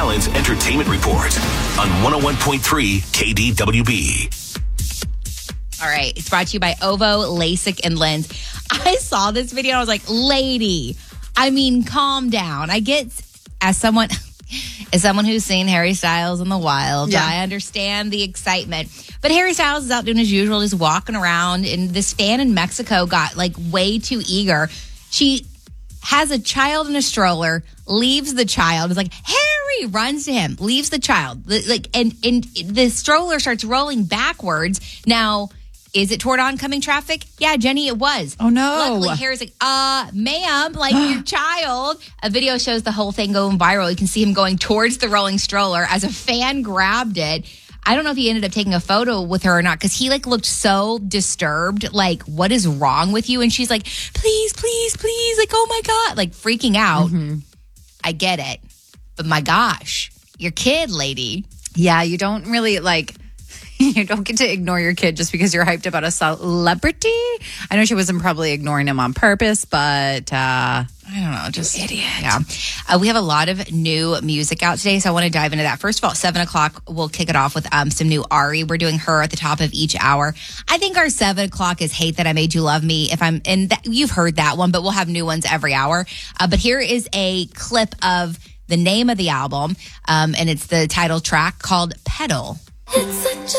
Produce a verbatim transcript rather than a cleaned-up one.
Allen's Entertainment Report on one oh one point three K D W B. All right. It's brought to you by Ovo, LASIK, and Lens. I saw this video. And I was like, lady, I mean, calm down. I get, as someone, as someone who's seen Harry Styles in the wild, yeah. I understand the excitement. But Harry Styles is out doing his usual, just walking around. And this fan in Mexico got like way too eager. She has a child in a stroller, leaves the child, is like, Harry, runs to him, leaves the child. Like, and, and the stroller starts rolling backwards. Now, is it toward oncoming traffic? Yeah, Jenny, it was. Oh, no. Luckily, Harry's like, uh, ma'am, like your child. A video shows the whole thing going viral. You can see him going towards the rolling stroller as a fan grabbed it. I don't know if he ended up taking a photo with her or not because he like looked so disturbed. Like, what is wrong with you? And she's like, please, please, please. Like, oh my God. Like freaking out. Mm-hmm. I get it. But my gosh, your kid, lady. Yeah, you don't really like... You don't get to ignore your kid just because you're hyped about a celebrity. I know she wasn't probably ignoring him on purpose, but uh, I don't know, just idiot. Yeah, uh, we have a lot of new music out today, so I want to dive into that. First of all, seven o'clock, we'll kick it off with um, some new Ari. We're doing her at the top of each hour. I think our seven o'clock is "Hate That I Made You Love Me." If I'm and that, you've heard that one, but we'll have new ones every hour. Uh, but here is a clip of the name of the album, um, and it's the title track called "Pedal." It's such a